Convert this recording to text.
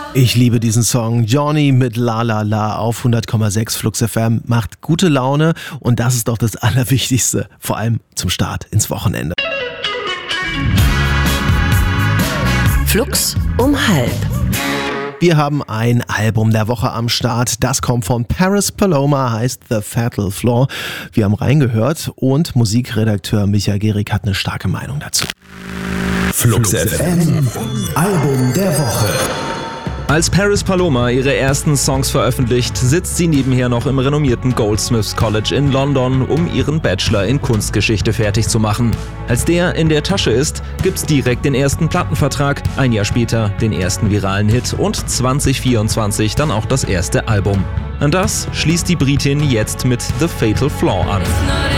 Ich liebe diesen Song. Johnny mit La La La auf 100,6 Flux FM macht gute Laune und das ist doch das Allerwichtigste, vor allem zum Start ins Wochenende. Flux um 12:30. Wir haben ein Album der Woche am Start. Das kommt von Paris Paloma, heißt The Fatal Flaw. Wir haben reingehört und Musikredakteur Michael Gehrig hat eine starke Meinung dazu. Flux FM Album der Woche. Als Paris Paloma ihre ersten Songs veröffentlicht, sitzt sie nebenher noch im renommierten Goldsmiths College in London, um ihren Bachelor in Kunstgeschichte fertig zu machen. Als der in der Tasche ist, gibt's direkt den ersten Plattenvertrag, ein Jahr später den ersten viralen Hit und 2024 dann auch das erste Album. An das schließt die Britin jetzt mit The Fatal Flaw an.